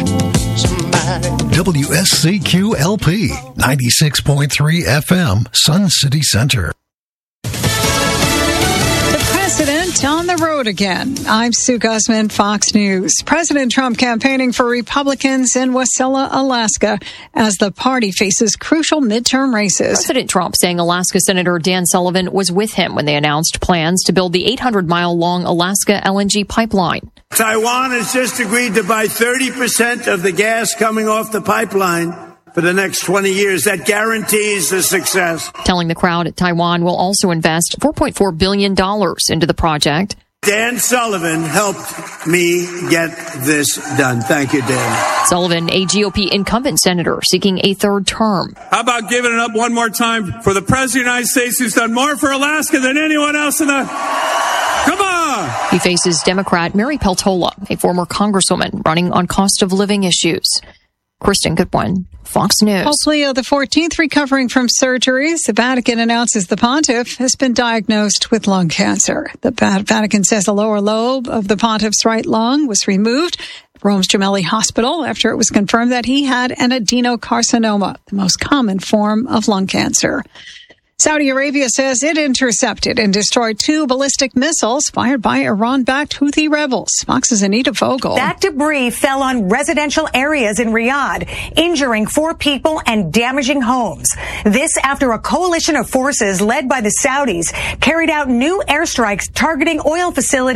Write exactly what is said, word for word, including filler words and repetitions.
W S C Q L P, ninety-six point three F M, Sun City Center. President on the road again. I'm Sue Guzman, Fox News. President Trump campaigning for Republicans in Wasilla, Alaska, as the party faces crucial midterm races. President Trump saying Alaska Senator Dan Sullivan was with him when they announced plans to build the eight hundred mile long Alaska L N G pipeline. Taiwan has just agreed to buy thirty percent of the gas coming off the pipeline for the next twenty years. That guarantees a success. Telling the crowd Taiwan will also invest four point four billion dollars into the project. Dan Sullivan helped me get this done. Thank you, Dan. Sullivan, a G O P incumbent senator seeking a third term. How about giving it up one more time for the President of the United States, who's done more for Alaska than anyone else in the... Come on! He faces Democrat Mary Peltola, a former congresswoman running on cost of living issues. Kristen Goodwin, Fox News. Pope Leo the fourteenth recovering from surgeries. The Vatican announces the pontiff has been diagnosed with lung cancer. The Vatican says the lower lobe of the pontiff's right lung was removed at Rome's Gemelli Hospital after it was confirmed that he had an adenocarcinoma, the most common form of lung cancer. Saudi Arabia says it intercepted and destroyed two ballistic missiles fired by Iran-backed Houthi rebels. Fox's Anita Vogel. That debris fell on residential areas in Riyadh, injuring four people and damaging homes. This after a coalition of forces led by the Saudis carried out new airstrikes targeting oil facilities